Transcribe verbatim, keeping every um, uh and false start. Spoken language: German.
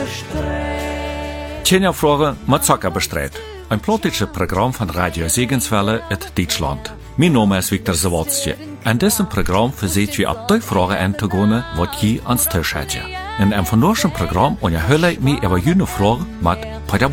Tjenja Fragen mit Zucker bestreit. Ein politisches Programm von Radio Segenswelle in Deutschland. Mein Name ist Viktor Zawadzki. In diesem Programm verseht wir ab die Fragen einzugehen, was je ans Tisch hat. In einem von diesem Programm unterhalte ich mich über jene Fragen mit